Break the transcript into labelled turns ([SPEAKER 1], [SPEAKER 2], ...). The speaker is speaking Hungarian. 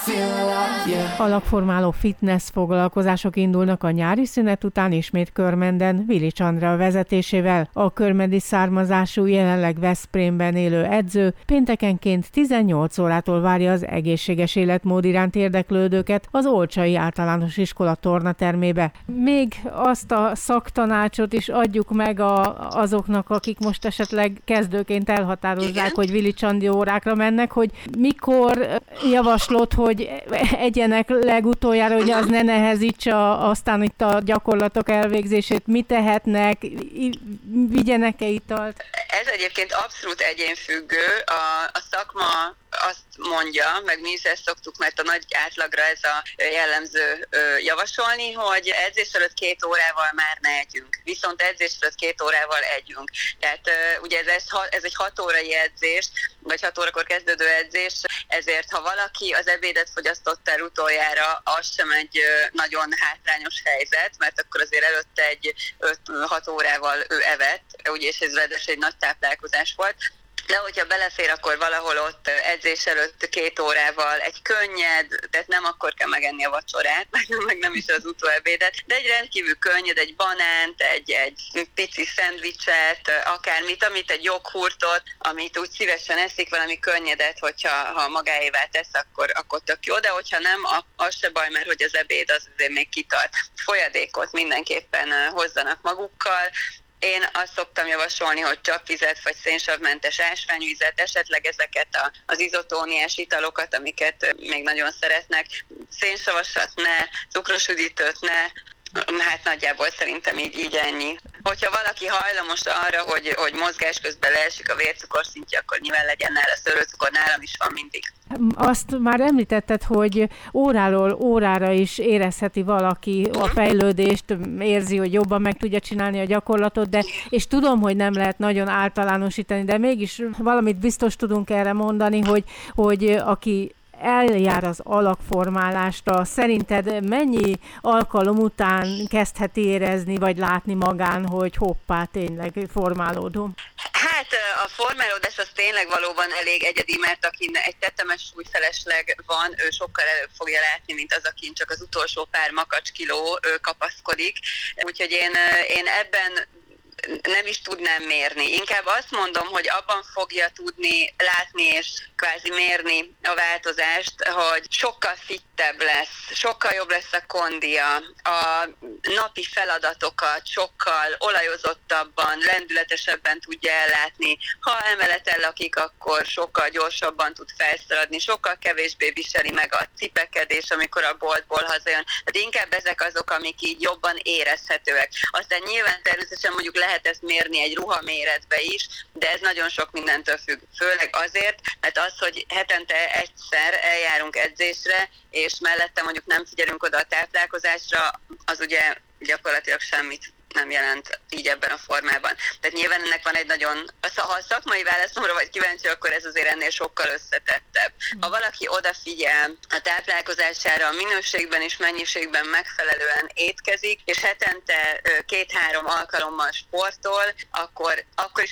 [SPEAKER 1] Alapformáló fitness foglalkozások indulnak a nyári szünet után ismét Körmenden, Vilics Andrea vezetésével. A körmendi származású, jelenleg Veszprémben élő edző péntekenként 18 órától várja az egészséges életmód iránt érdeklődőket az Olcsai Általános Iskola tornatermébe. Még azt a szaktanácsot is adjuk meg azoknak, akik most esetleg kezdőként elhatározzák, hogy Vilics Andi órákra mennek, hogy mikor javaslod, hogy egyenek legutoljára, hogy az ne nehezítse aztán itt a gyakorlatok elvégzését, mit tehetnek, vigyenek-e italt?
[SPEAKER 2] Ez egyébként abszolút egyénfüggő. A szakma azt mondja, meg mi is ezt szoktuk, mert a nagy átlagra ez a jellemző javasolni, hogy edzés előtt 2 órával már ne együnk. Viszont edzés előtt 2 órával együnk. Tehát ugye ez egy 6 órai edzés, vagy 6 órakor kezdődő edzés, ezért ha valaki az ebédet fogyasztott el utoljára, az sem egy nagyon hátrányos helyzet, mert akkor azért előtte egy 5-6 órával ő evett, úgyis ez ráadásul egy nagy táplálkozás volt. De hogyha belefér, akkor valahol ott edzés előtt 2 órával egy könnyed, tehát nem akkor kell megenni a vacsorát, meg nem is az utóebédet, de egy rendkívül könnyed, egy banánt, egy pici szendvicset, akármit, egy joghurtot, amit úgy szívesen eszik, valami könnyedet, ha magáévá tesz, akkor tök jó, de hogyha nem, az se baj, mert hogy az ebéd az azért még kitart. Folyadékot mindenképpen hozzanak magukkal. Én azt szoktam javasolni, hogy csapvizet vagy szénsavmentes ásványvizet, esetleg ezeket az izotóniás italokat, amiket még nagyon szeretnek. Szénsavasat ne, cukros üdítőt ne, hát nagyjából szerintem így ennyi. Hogyha valaki hajlamos arra, hogy mozgás közben leesik a vércukorszintje, akkor nyilván legyen nála szőlőcukor, nálam is van mindig.
[SPEAKER 1] Azt már említetted, hogy óráról órára is érezheti valaki a fejlődést, érzi, hogy jobban meg tudja csinálni a gyakorlatot, és tudom, hogy nem lehet nagyon általánosítani, de mégis valamit biztos tudunk erre mondani, hogy aki eljár az alakformálásra, szerinted mennyi alkalom után kezdheti érezni, vagy látni magán, hogy hoppá, tényleg formálódom?
[SPEAKER 2] Hát a formálódás az tényleg valóban elég egyedi, mert akin egy tetemes súlyfelesleg van, ő sokkal előbb fogja látni, mint az, akin csak az utolsó pár makacskiló kapaszkodik. Úgyhogy én ebben nem is tudnám mérni. Inkább azt mondom, hogy abban fogja tudni látni és kvázi mérni a változást, hogy sokkal fittebb lesz, sokkal jobb lesz a kondia, a napi feladatokat sokkal olajozottabban, lendületesebben tudja ellátni. Ha emeleten lakik, akkor sokkal gyorsabban tud felszaladni, sokkal kevésbé viseli meg a cipekedés, amikor a boltból hazajön. Tehát inkább ezek azok, amik így jobban érezhetőek. Aztán nyilván természetesen mondjuk lehet ezt mérni egy ruhaméretbe is, de ez nagyon sok mindentől függ. Főleg azért, mert az, hogy hetente egyszer eljárunk edzésre, és mellette mondjuk nem figyelünk oda a táplálkozásra, az ugye gyakorlatilag semmit nem jelent így ebben a formában. Tehát nyilván ennek van egy nagyon, ha a szakmai válaszomra vagy kíváncsi, akkor ez azért ennél sokkal összetettebb. Ha valaki odafigyel a táplálkozására, a minőségben és mennyiségben megfelelően étkezik, és hetente 2-3 alkalommal sportol, akkor is